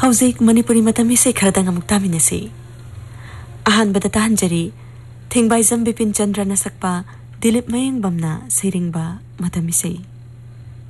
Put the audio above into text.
हौजिक मणिपुरी मतमी से खरदंग अमुक तामिनसे अहानबदा ताहंजरी थेंगबाइजम बिपिन चंद्र न सकपा दिलीप मयंग बमना सेरिंगबा मतमी से